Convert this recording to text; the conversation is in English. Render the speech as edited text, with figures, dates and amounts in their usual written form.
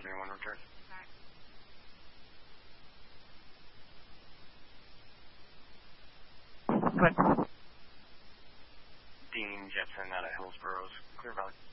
71 return. Good. Dean Jetson out of Hillsborough's Clear Valley.